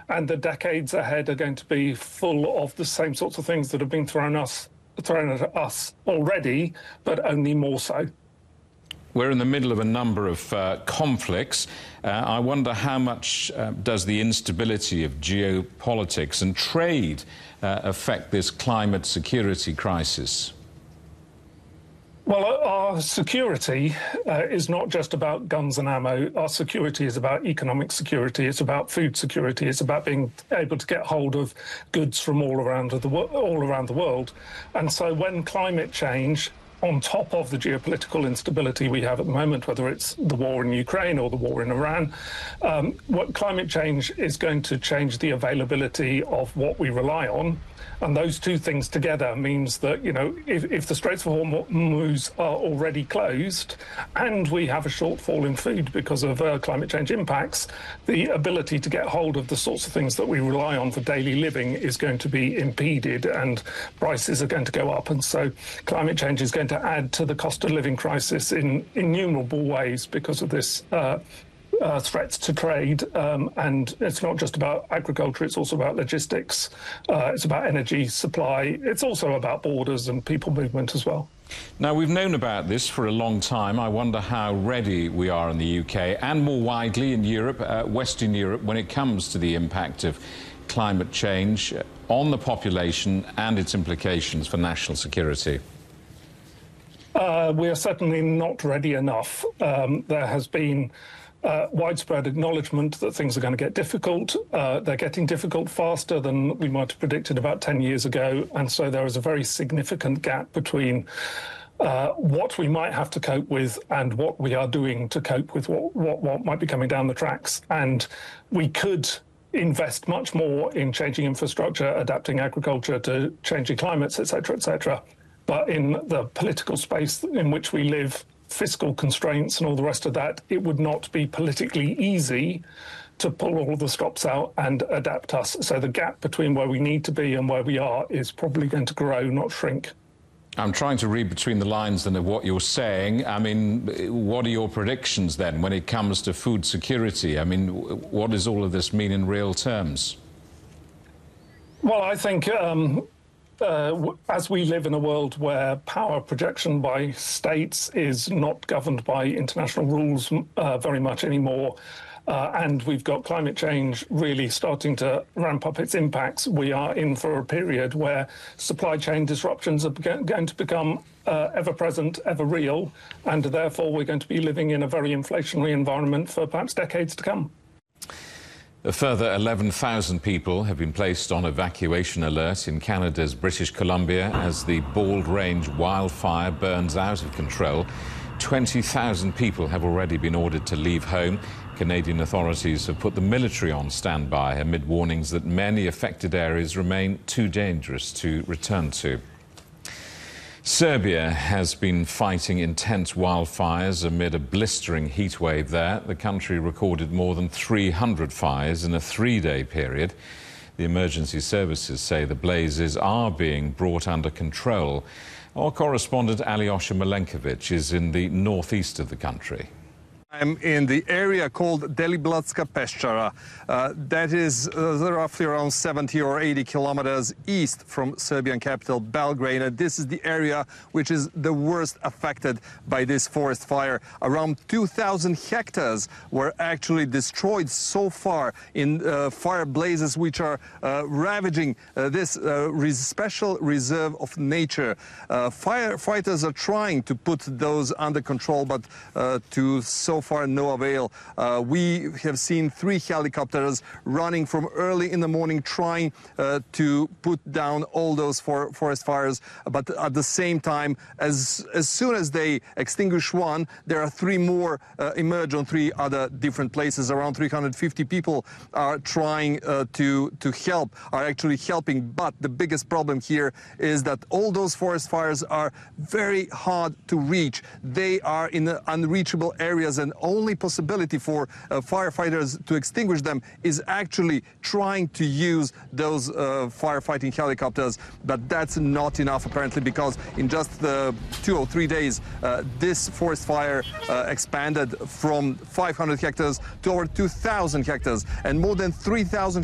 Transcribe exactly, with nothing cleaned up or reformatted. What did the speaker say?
and the decades ahead are going to be full of the same sorts of things that have been thrown us thrown at us already, but only more so. We're in the middle of a number of uh, conflicts. Uh, I wonder how much uh, does the instability of geopolitics and trade uh, affect this climate security crisis? Well, our security uh, is not just about guns and ammo. Our security is about economic security. It's about food security. It's about being able to get hold of goods from all around the all around the world. And so, when climate change, on top of the geopolitical instability we have at the moment, whether it's the war in Ukraine or the war in Iran, um, what climate change is going to change the availability of what we rely on. And those two things together means that, you know, if, if the Straits of Hormuz are already closed and we have a shortfall in food because of uh, climate change impacts, the ability to get hold of the sorts of things that we rely on for daily living is going to be impeded, and prices are going to go up. And so climate change is going to add to the cost of living crisis in innumerable ways because of this uh, Uh, threats to trade, um, and it's not just about agriculture, it's also about logistics, uh, it's about energy supply, it's also about borders and people movement as well. Now, we've known about this for a long time. I wonder how ready we are in the U K and more widely in Europe, uh, Western Europe, when it comes to the impact of climate change on the population and its implications for national security. Uh, we are certainly not ready enough. Um, there has been Uh, widespread acknowledgement that things are going to get difficult. Uh, they're getting difficult faster than we might have predicted about ten years ago. And so there is a very significant gap between uh, what we might have to cope with and what we are doing to cope with what, what, what might be coming down the tracks. And we could invest much more in changing infrastructure, adapting agriculture to changing climates, et cetera, et cetera. But in the political space in which we live, fiscal constraints and all the rest of that, it would not be politically easy to pull all of the stops out and adapt us. So the gap between where we need to be and where we are is probably going to grow, not shrink. I'm trying to read between the lines then of what you're saying. I mean, what are your predictions then when it comes to food security? I mean, what does all of this mean in real terms? Well, I think um, Uh, as we live in a world where power projection by states is not governed by international rules uh, very much anymore, uh, and we've got climate change really starting to ramp up its impacts, we are in for a period where supply chain disruptions are going to become uh, ever present, ever real, and therefore we're going to be living in a very inflationary environment for perhaps decades to come. A further eleven thousand people have been placed on evacuation alert in Canada's British Columbia as the Bald Range wildfire burns out of control. twenty thousand people have already been ordered to leave home. Canadian authorities have put the military on standby amid warnings that many affected areas remain too dangerous to return to. Serbia has been fighting intense wildfires amid a blistering heat wave there. The country recorded more than three hundred fires in a three-day period. The emergency services say the blazes are being brought under control. Our correspondent Alyosha Milenkovic is in the northeast of the country. I'm in the area called Deliblatska Peščara. Uh, that is uh, roughly around seventy or eighty kilometers east from Serbian capital Belgrade. And this is the area which is the worst affected by this forest fire. Around two thousand hectares were actually destroyed so far in uh, fire blazes which are uh, ravaging uh, this uh, res special reserve of nature. Uh, firefighters are trying to put those under control, but uh, to so far no avail. Uh, we have seen three helicopters running from early in the morning trying uh, to put down all those for forest fires, but at the same time, as as soon as they extinguish one, there are three more uh, emerge on three other different places. Around three hundred fifty people are trying uh, to to help, are actually helping, but the biggest problem here is that all those forest fires are very hard to reach. They are in the unreachable areas, and only possibility for uh, firefighters to extinguish them is actually trying to use those uh, firefighting helicopters. But that's not enough apparently, because in just the two or three days uh, this forest fire uh, expanded from five hundred hectares to over two thousand hectares, and more than three thousand